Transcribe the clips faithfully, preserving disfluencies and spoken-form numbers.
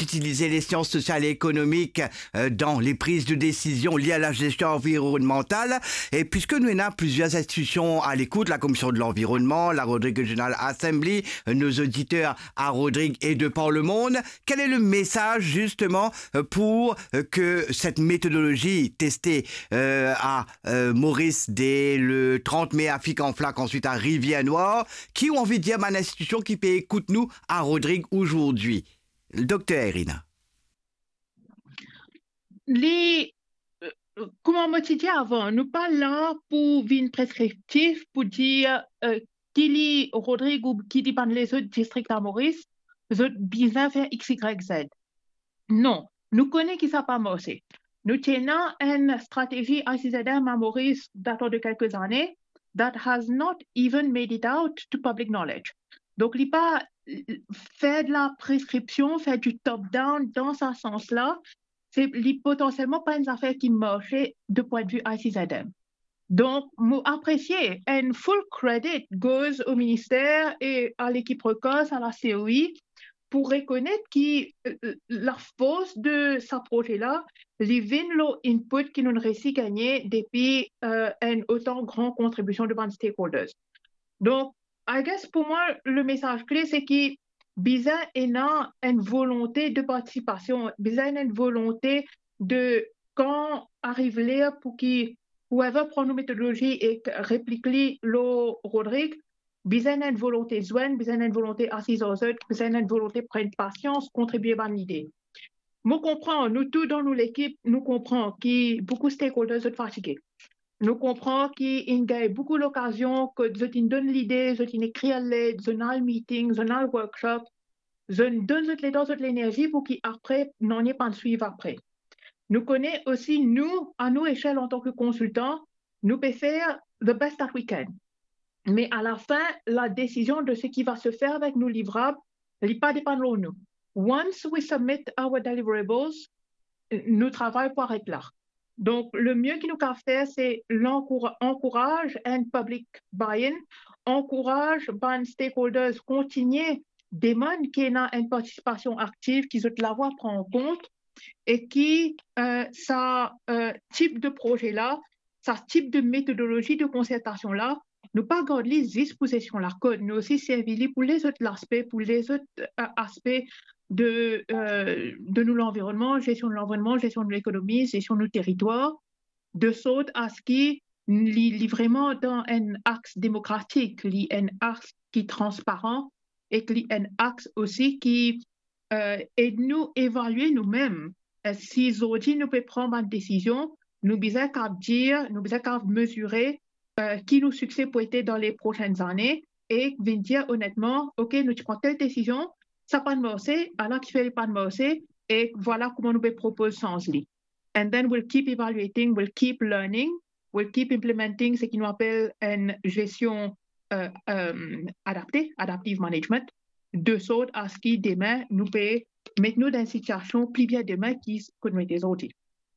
utiliser les sciences sociales et économiques euh, dans les prises de décision liées à la gestion environnementale. Et puisque nous avons plusieurs institutions à l'écoute, la Commission de l'environnement, la Rodrigue Regional Assembly, euh, nos auditeurs à Rodrigue et de par le monde, quel est le message justement euh, pour euh, que cette méthodologie testée euh, à euh, Maurice dès le trente mai à Fic-en-Flac, ensuite à Rivière-Noire, qui ont envie de dire, ma institution qui peut écouter nous à Rodrigue aujourd'hui? Docteur Irina. Les, euh, comme on m'a dit avant, nous pas là pour une prescriptif pour dire euh, qui est Rodrigue ou qui dépend les autres districts à Maurice, les autres besoin faire X, Y, Z. Non, nous connaissons qui ça pas marché. Nous tenons une stratégie I C Z M à Maurice datant de quelques années that has not even made it out to public knowledge. Donc, il pas fait de la prescription, fait du top-down dans ce sens-là, c'est potentiellement pas une affaire qui marchait de point de vue I C Z M. Donc, nous apprécier un full credit goes au ministère et à l'équipe Recos, à la C O I, pour reconnaître que euh, la force de ce projet-là, les vingt inputs qui nous réussi gagner depuis euh, une autant grande contribution de bande stakeholders. Donc, I guess pour moi, le message clé, c'est que Biza est une volonté de participation, Biza est une volonté de, quand arrive l'heure pour qui whoever prend nos méthodologies et réplique le Rodrigue, Biza a une volonté zoine, Biza a une volonté assise aux autres, Biza a une volonté de prendre patience, contribuer à l'idée. Nous comprenons, nous tous dans nous l'équipe, nous comprenons que beaucoup de stakeholders sont fatigués. Nous comprenons qu'il y a beaucoup d'occasions que je donne l'idée, je écris à l'aide, je donne le meeting, je donne le workshop, je donne toute l'énergie pour qu'après, n'en ait pas de suivre après. Nous connaissons aussi, nous, à nos échelles en tant que consultants, nous pouvons faire the best that we can. Mais à la fin, la décision de ce qui va se faire avec nos livrables n'est pas dépendante de nous. Once we submit our deliverables, nous travaillons pour être là. Donc, le mieux qu'il nous a fait, c'est l'encourage un public buy-in, encourage les stakeholders continuer demander qu'il y ait une participation active, qu'ils aient la voix prendre en compte et qui, euh, ça euh, type de projet-là, ça type de méthodologie de concertation-là, nous pas garder les dispositions la code, nous aussi servir pour les autres aspects, pour les autres euh, aspects de, euh, de nous l'environnement, gestion de l'environnement, gestion de l'économie, gestion de nos territoires, de sorte à ce qu'il est vraiment dans un axe démocratique, il un axe qui est transparent et qu'il un axe aussi qui euh, aide nous évaluer nous-mêmes. Euh, si aujourd'hui nous pouvons prendre une décision, nous devons qu'à dire, nous devons qu'à mesurer euh, qui nous succès pour être dans les prochaines années et venir dire honnêtement, OK, nous prenons telle décision, ça pas de marché, alors qu'il fait pas de marché, et voilà comment nous pouvons proposer sans lit. And then we'll keep evaluating, we'll keep learning, we'll keep implementing ce qu'on appelle une gestion euh, euh, adaptée, adaptive management, de sorte à ce que demain, nous pouvons mettre nous dans une situation plus bien demain qui que nous étions aujourd'hui.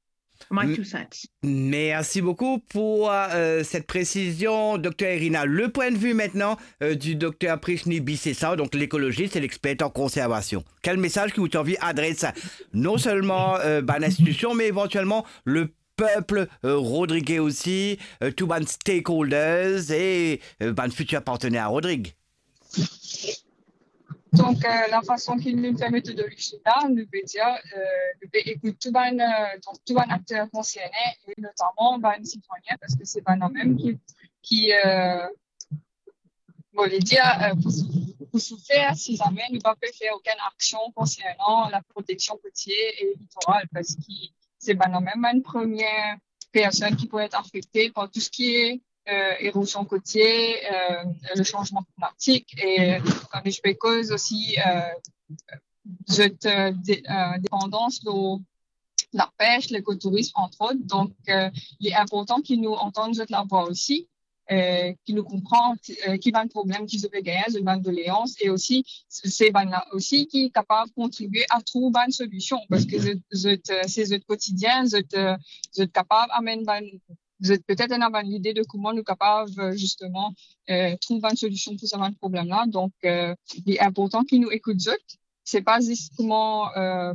My two cents. Merci beaucoup pour euh, cette précision, docteur Irina. Le point de vue maintenant euh, du docteur Prishni Bissessa, donc l'écologiste et l'expert en conservation. Quel message que vous avez envie d'adresser non seulement euh, à l'institution, mais éventuellement le peuple euh, rodriguais aussi, euh, tous les stakeholders et euh, les futurs partenaires à Rodrigue. Donc, euh, la façon qu'il nous fait méthodologie là, nous peut dire, euh, nous peut écouter tous les euh, acteurs concernés, et notamment les citoyens, parce que c'est pas nous-mêmes qui, qui euh, bon, les dire, euh, pour, pour souffrir si jamais nous ne pouvons pas faire aucune action concernant la protection côtière et littorale, parce que c'est pas nous-mêmes une première personne qui pourrait être affectée par tout ce qui est Euh, érosion côtière, euh, le changement climatique et comme je peux cause aussi euh, cette euh, dé, euh, dépendance de la pêche, l'écotourisme entre autres. Donc, euh, il est important qu'ils nous entendent cette la voix aussi, euh, qu'ils nous comprennent euh, qui va le problème qu'ils ont gagné, de la doléance et aussi c'est là aussi qui est capable de contribuer à trouver une solution parce que c'est notre quotidien, vous êtes capable d'amener vous êtes peut-être une idée de comment nous sommes capables justement euh, trouver une solution pour ce problème-là. Donc, euh, il est important qu'ils nous écoutent. C'est pas juste comment euh,